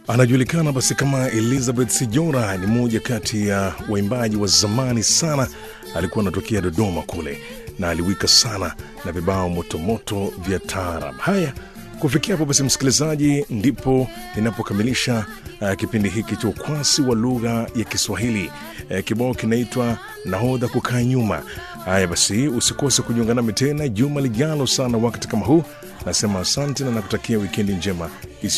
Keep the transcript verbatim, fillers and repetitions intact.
Anajulikana basi kama Elizabeth Sijora, ni moja kati ya waimbaji wa zamani sana. Alikuwa anatokea Dodoma kule na aliwika sana na vibao motomoto vya taarab. Haya, kufikia hapo basi msikilizaji, ndipo ninapokamilisha uh, kipindi hiki cha ukwasi wa lugha ya Kiswahili. Uh, kibao kinaitwa Nahodha Kukaa Nyuma. Haya basi, usikose kujiunga nami tena juma lijalo sana wakati kama huu. Nasema asante na nakutakia wikendi njema.